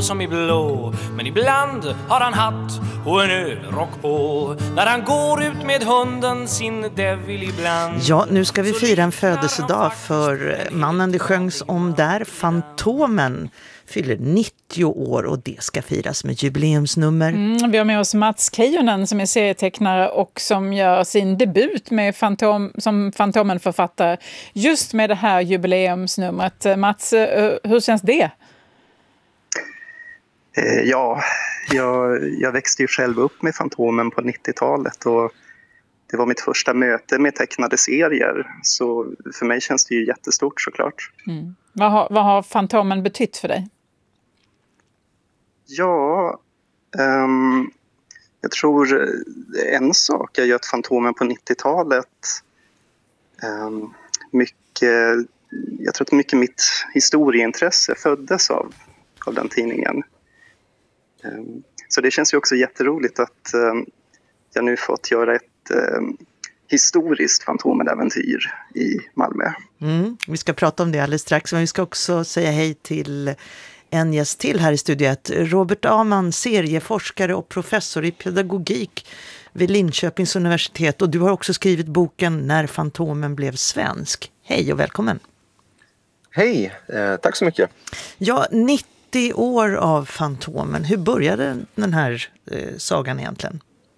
som i blå. Men ibland har han hatt och en överrock på. När han går ut med hunden sin devil ibland. Ja, nu ska vi fira en födelsedag för mannen det sjöngs om där, Fantomen, fyller 90 år och det ska firas med jubileumsnummer. Vi har med oss Mats Keijonen som är serietecknare och som gör sin debut med som Fantomen-författare just med det här jubileumsnumret. Mats, hur känns det? Ja, jag växte ju själv upp med Fantomen på 90-talet och det var mitt första möte med tecknade serier. Så för mig känns det ju jättestort såklart. Vad har Fantomen betytt för dig? Ja, jag tror en sak är ju att Fantomen på 90-talet jag tror att mycket mitt historieintresse föddes av den tidningen. Så det känns ju också jätteroligt att jag nu fått göra ett historiskt Fantomen-äventyr i Malmö. Vi ska prata om det alldeles strax, men vi ska också säga hej till en gäst till här i studiet. Robert Aman, serieforskare och professor i pedagogik vid Linköpings universitet. Och du har också skrivit boken När Fantomen blev svensk. Hej och välkommen. Hej, tack så mycket. Ja, 90 år av Fantomen. Hur började den här sagan egentligen?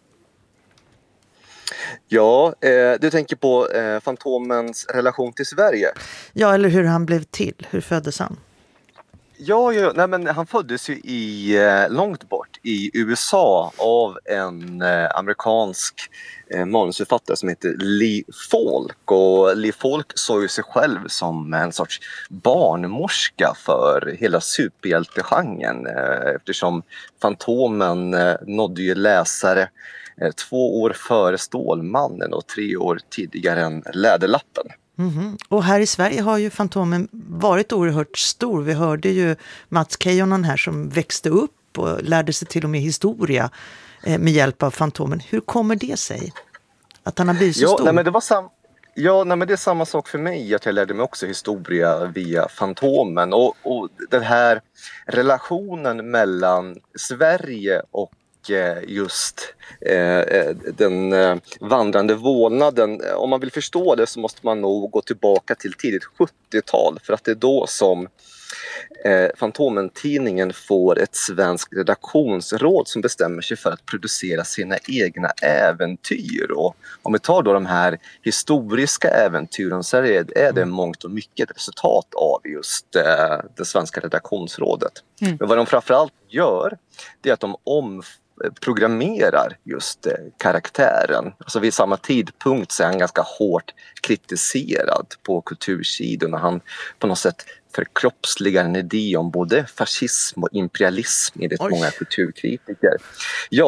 Ja, du tänker på Fantomens relation till Sverige. Ja, eller hur han blev till. Hur föddes han? Ja, nej, men han föddes ju långt bort i USA av en amerikansk manusförfattare som heter Lee Falk. Och Lee Falk såg ju sig själv som en sorts barnmorska för hela superhjältegenren eftersom Fantomen nådde ju läsare 2 år före Stålmannen och 3 år tidigare än Läderlappen. Och här i Sverige har ju Fantomen varit oerhört stor. Vi hörde ju Mats Keijonen här som växte upp och lärde sig till och med historia med hjälp av Fantomen. Hur kommer det sig att han har blivit så stor? Nej, men det är samma sak för mig, att jag lärde mig också historia via Fantomen. Och den här relationen mellan Sverige och just den vandrande vålnaden. Om man vill förstå det så måste man nog gå tillbaka till tidigt 70-tal, för att det är då som Fantomen-tidningen får ett svenskt redaktionsråd som bestämmer sig för att producera sina egna äventyr. Och om vi tar då de här historiska äventyren så är det mångt och mycket ett resultat av just det svenska redaktionsrådet. Men vad de framförallt gör, det är att de programmerar just karaktären. Alltså vid samma tidpunkt så är han ganska hårt kritiserad på kultursidorna. Han på något sätt förkroppsligar en idé om både fascism och imperialism enligt många kulturkritiker. Ja,